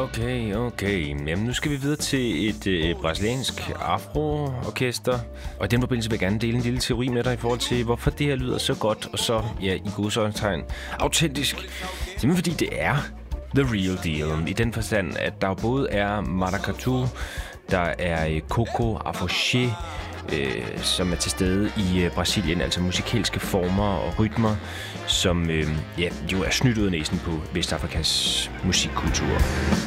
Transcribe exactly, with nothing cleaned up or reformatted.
Okay, okay. Jamen, nu skal vi videre til et øh, brasiliansk afroorkester. Og i den forbindelse vil jeg gerne dele en lille teori med dig i forhold til, hvorfor det her lyder så godt, og så, ja, i godsøjnetegn, autentisk. Simpelthen fordi det er the real deal. I den forstand, at der både er maracatu, der er coco afoxé, øh, som er til stede i øh, Brasilien, altså musikalske former og rytmer, som øh, ja, jo er snydt ud af næsen på Vestafrikas musikkultur.